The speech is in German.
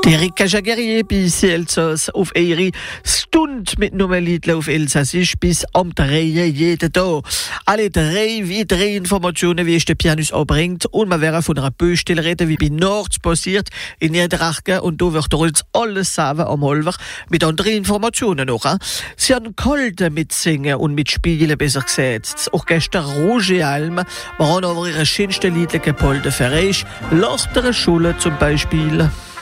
Erik Kajagerier bis Elsass auf ihre Stunde mit Nummerliedle auf Elsassisch bis am 3 jeden Tag. Alle 3 weitere Informationen, wie es der Pianus anbringt, und man wäre von einer Baustelle reden, wie bei Nord passiert, in Niederachken, und da wird uns alles sagen am Holver, mit anderen Informationen noch. Sie haben Kolde mitsingen und mitspielen, besser gesagt. Das Orchester Roger Alm, wir haben aber ihre schönsten Liedle gepolten für euch, Lortere Schule zum Beispiel.